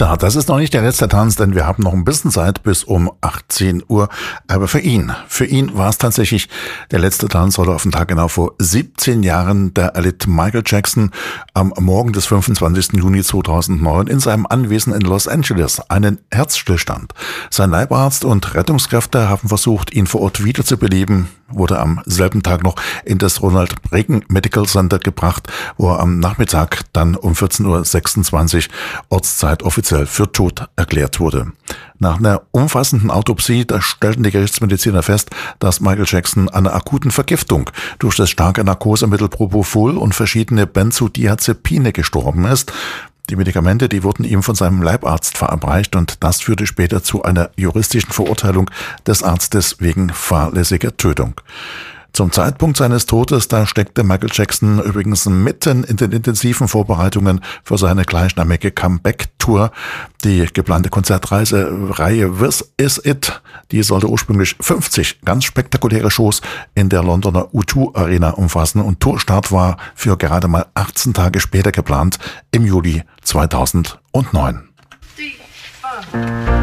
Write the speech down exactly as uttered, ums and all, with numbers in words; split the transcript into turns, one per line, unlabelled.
Tja, das ist noch nicht der letzte Tanz, denn wir haben noch ein bisschen Zeit bis um achtzehn Uhr. Aber für ihn, für ihn war es tatsächlich der letzte Tanz heute auf den Tag genau vor siebzehn Jahren. Da erlitt Michael Jackson am Morgen des fünfundzwanzigsten Juni zweitausendneun in seinem Anwesen in Los Angeles einen Herzstillstand. Sein Leibarzt und Rettungskräfte haben versucht, ihn vor Ort wiederzubeleben, wurde am selben Tag noch in das Ronald Reagan Medical Center gebracht, wo er am Nachmittag dann um vierzehn Uhr sechsundzwanzig Ortszeit offiziell für tot erklärt wurde. Nach einer umfassenden Autopsie, da stellten die Gerichtsmediziner fest, dass Michael Jackson an einer akuten Vergiftung durch das starke Narkosemittel Propofol und verschiedene Benzodiazepine gestorben ist. Die Medikamente, die wurden ihm von seinem Leibarzt verabreicht und das führte später zu einer juristischen Verurteilung des Arztes wegen fahrlässiger Tötung. Zum Zeitpunkt seines Todes, da steckte Michael Jackson übrigens mitten in den intensiven Vorbereitungen für seine gleichnamige Comeback-Tour. Die geplante Konzertreihe This Is It, die sollte ursprünglich fünfzig ganz spektakuläre Shows in der Londoner U zwei Arena umfassen und Tourstart war für gerade mal achtzehn Tage später geplant, im Juli zweitausendneun.